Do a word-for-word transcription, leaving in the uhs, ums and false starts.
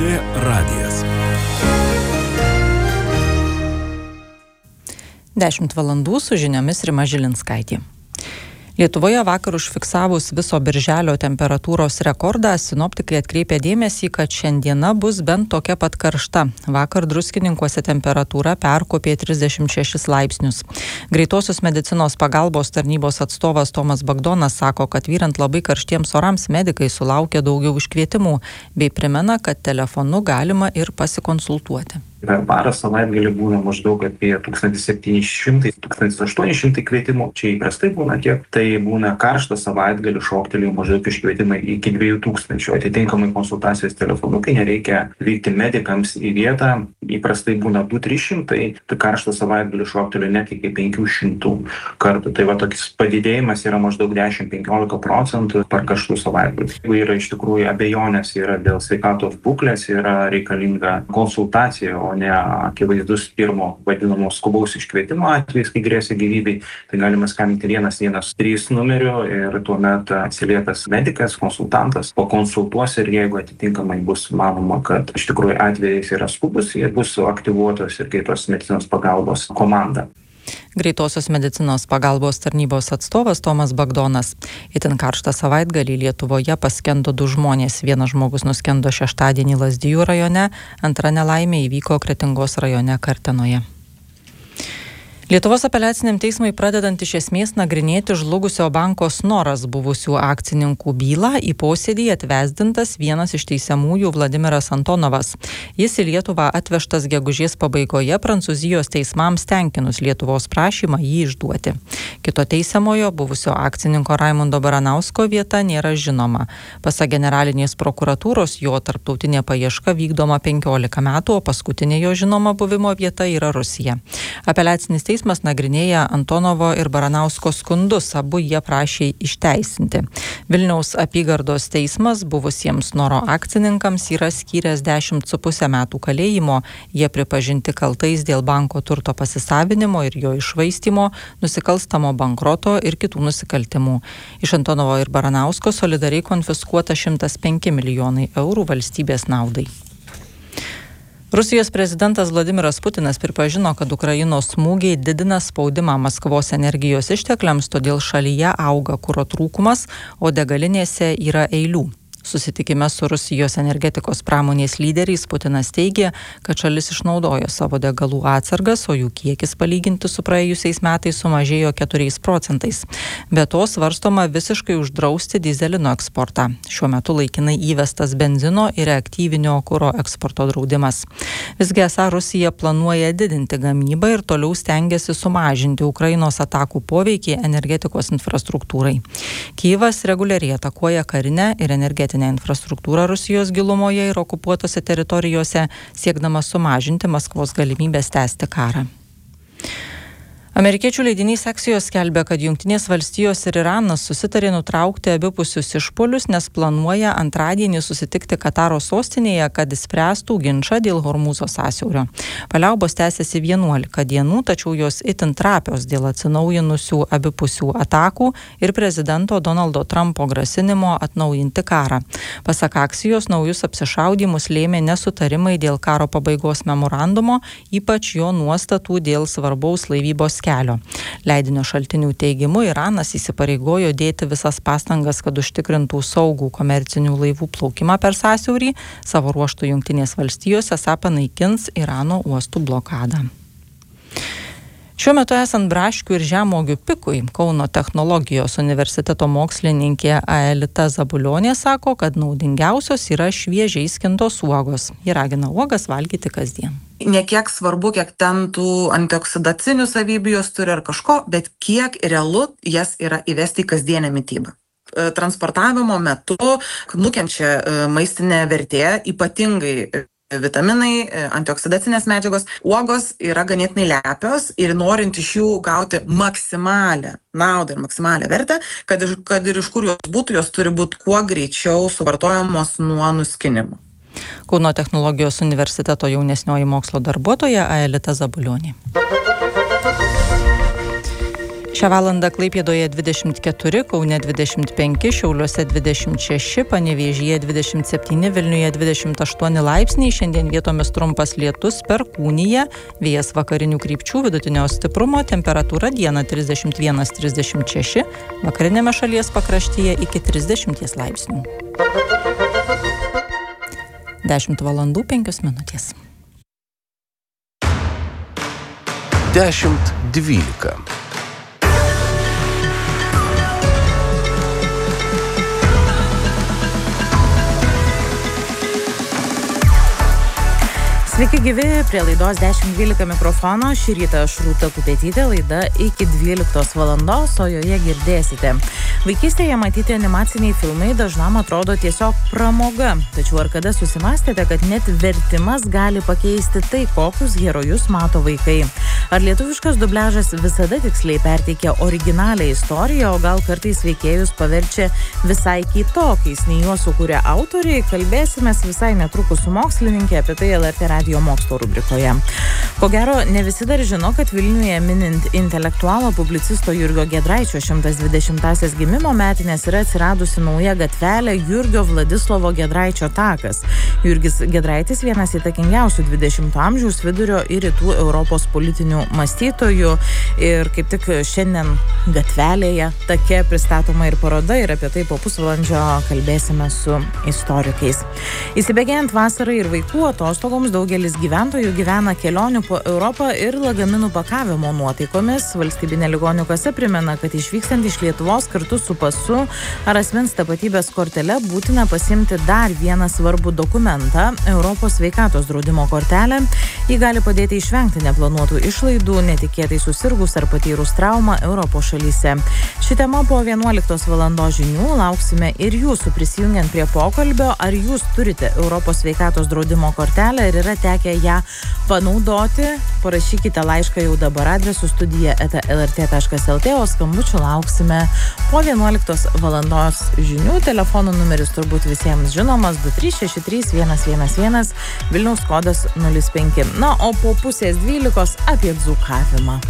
T radijas. dešimt valandų su žiniomis Rima Žilinskaitė. Lietuvoje vakar užfiksavus viso birželio temperatūros rekordą, sinoptikai atkreipė dėmesį, kad šiandiena bus bent tokia pat karšta. Vakar Druskininkuose temperatūra perkopė trisdešimt šešis laipsnius. Greitosios medicinos pagalbos tarnybos atstovas Tomas Bagdonas sako, kad vyrant labai karštiems orams medikai sulaukia daugiau iškvietimų, bei primena, kad telefonu galima ir pasikonsultuoti. Per parą savaitgalį būna maždaug apie tūkstantis septyni šimtai - tūkstantis aštuoni šimtai kvietimų. Čia įprastai būna tiek. Tai būna karštą savaitgalį šoktelėjo maždaug iškvietimai iki dviejų tūkstančių. Atitinkamai konsultacijos telefonu, kai nereikia vykti medikams į vietą, įprastai būna du trys šimtai, tai karštą savaitgalį šoktelėjo net iki penkių šimtų kartų. Tai va toks padidėjimas yra maždaug dešimt penkiolika procentų per karštų savaitgalį. Jeigu yra iš tikrųjų abejonės, yra dėl sveikatos būklės, yra reikalinga konsultacija, o ne akivaizdus pirmo vadinamo skubaus iškvietimo atvejais, kai grėsia gyvybei, tai galima skambinti vienas vienas trys numeriu ir tuomet atsiliepęs medikas, konsultantas pakonsultuos ir jeigu atitinkamai bus manoma, kad iš tikrųjų atvejais yra skubus, jie bus aktyvuotos ir greitos medicinos pagalbos komanda. Greitosios medicinos pagalbos tarnybos atstovas Tomas Bagdonas. Itin karštą savaitgalį Lietuvoje paskendo du žmonės. Vienas žmogus nuskendo šeštadienį Lazdijų rajone, antra nelaimė įvyko Kretingos rajone Kartenoje. Lietuvos apeliaciniam teismui pradedant iš esmės nagrinėti žlugusio banko Snoras buvusių akcininkų bylą, į posėdį atvesdintas vienas iš teisiamųjų Vladimiras Antonovas. Jis į Lietuvą atvežtas gegužės pabaigoje Prancūzijos teismams tenkinus Lietuvos prašymą jį išduoti. Kito teisiamojo buvusio akcininko Raimundo Baranausko vieta nėra žinoma. Pasak generalinės prokuratūros, jo tarptautinė paieška vykdoma penkiolika metų, o paskutinė jo žinoma buvimo vieta yra Rusija. Apeliacinis teismas Teismas nagrinėja Antonovo ir Baranausko skundus, abu jie prašė išteisinti. Vilniaus apygardos teismas buvusiems Snoro akcininkams yra skyręs dešimt su pusę metų kalėjimo. Jie pripažinti kaltais dėl banko turto pasisavinimo ir jo iššvaistymo, nusikalstamo bankroto ir kitų nusikaltimų. Iš Antonovo ir Baranausko solidariai konfiskuota šimtas penki milijonai eurų valstybės naudai. Rusijos prezidentas Vladimiras Putinas pripažino, kad Ukrainos smūgiai didina spaudimą Maskvos energijos ištekliams, todėl šalyje auga kuro trūkumas, o degalinėse yra eilių. Susitikime su Rusijos energetikos pramonės lyderiais Putinas teigė, kad šalis išnaudojo savo degalų atsargas, o jų kiekis palyginti su praėjusiais metais sumažėjo keturiais procentais. Be to svarstoma visiškai uždrausti dyzelino eksportą. Šiuo metu laikinai įvestas benzino ir reaktyvinio kuro eksporto draudimas. Visgi esą Rusija planuoja didinti gamybą ir toliau stengiasi sumažinti Ukrainos atakų poveikį energetikos infrastruktūrai. Kyjivas reguliariai atakuoja karinę ir energetinę infrastruktūrą Rusijos gilumoje ir okupuotose teritorijose, siekdama sumažinti Maskvos galimybės tęsti karą. Amerikiečių leidinys Axios skelbia, kad Jungtinės valstijos ir Iranas susitarė nutraukti abipusius išpuolius, nes planuoja antradienį susitikti Kataro sostinėje, kad spręstų ginčą dėl Hormūzo sąsiaurio. Paliaubos tęsiasi vienuolika dienų, tačiau jos itin trapios dėl atsinaujinusių abipusių atakų ir prezidento Donaldo Trumpo grasinimo atnaujinti karą. Pasak Axios, naujus apsišaudymus lėmė nesutarimai dėl karo pabaigos memorandumo, ypač jo nuostatų dėl svarbaus laivybos kelio. Leidinio šaltinių teigimu, Iranas įsipareigojo dėti visas pastangas, kad užtikrintų saugų komercinių laivų plaukimą per sąsiaurį. Savo ruožtu Jungtinės valstijos esą panaikins Irano uostų blokadą. Šiuo metu esant braškių ir žemuogių pikui, Kauno technologijos universiteto mokslininkė Aelita Zabulionė sako, kad naudingiausios yra šviežiai skintos uogos. Ji ragina uogas valgyti kasdien. Ne kiek svarbu, kiek ten tų antioksidacinių savybių jos turi ar kažko, bet kiek realu jas yra įvesti į kasdienę mitybą. Transportavimo metu nukenčia maistinė vertė, ypatingai vitaminai, antioksidacinės medžiagos. Uogos yra ganėtinai lepios ir norint iš jų gauti maksimalę naudą ir maksimalią vertę, kad, kad ir iš kur jos būtų, jos turi būti kuo greičiau suvartojamos nuo nuskinimo. Kauno technologijos universiteto jaunesnioji mokslo darbuotoja Aelita Zabulionė. Šią valandą Klaipėdoje dvidešimt keturi, Kaune dvidešimt penki, Šiauliuose dvidešimt šeši, Panevėžyje dvidešimt septyni, Vilniuje dvidešimt aštuoni laipsniai. Šiandien vietomis trumpas lietus, perkūnija, vėjas vakarinių krypčių, vidutinio stiprumo, temperatūra dieną trisdešimt vienas trisdešimt šeši, vakarinėme šalies pakraštyje iki trisdešimt laipsnių. dešimt valandų penkios minutės. dešimt dvylika. Sveiki gyvi, prie laidos dešimt dvylika mikrofono. Šį rytą aš Rūta Kupetytė, laida iki dvyliktos valandos, o joje girdėsite. Vaikystėje matyti animaciniai filmai dažnam atrodo tiesiog pramoga. Tačiau ar kada susimastėte, kad net vertimas gali pakeisti tai, kokius herojus mato vaikai? Ar lietuviškas dubliažas visada tiksliai perteikia originalią istoriją, o gal kartais veikėjus paverčia visai kitokiais, nei juos sukūrė autoriai? Kalbėsimės visai netrukus su mokslininkė, apie tai L R T radijo mokslo rubrikoje. Ko gero, ne visi dar žino, kad Vilniuje minint intelektualo publicisto Jurgio Giedraičio šimtas dvidešimtąsias gimimo metinės yra atsiradusi nauja gatvelė Jurgio Vladislovo Giedraičio takas. Jurgis Giedraitis vienas įtakingiausių dvidešimto amžiaus vidurio ir rytų Europos politinių mąstytojų. Ir kaip tik šiandien gatvelėje take pristatoma ir paroda, ir apie tai po pusvalandžio kalbėsime su istorikais. Įsibėgėjant vasarai ir vaikų atostogoms, daugelis gyventojų gyvena kelionių po Europą ir lagaminų pakavimo nuotaikomis. Valstybinė ligonių kasa primena, kad išvykstant iš Lietuvos kartu su pasu ar asmens tapatybės kortele būtina pasiimti dar vieną svarbų dokumentą – Europos sveikatos draudimo kortelę. Ji gali padėti išvengti neplanuotų išlaidų, netikėtai susirgus ar patyrus traumą Europos šalyse. Ši tema po vienuoliktos valandos žinių. Lauksime ir jūsų prisijungiant prie pokalbio. Ar jūs turite Europos sveikatos draudimo kortelę ir yra tekę ją panaudoti? Parašykite laišką jau dabar adresu studija eta el er tė taškas el tė, o skambučių lauksime po vienuoliktos valandos žinių. Telefono numeris turbūt visiems žinomas du trys šeši trys vienas vienas vienas, Vilniaus kodas nulis penki. Na, o po pusės dvylikos apie dzūkavimą.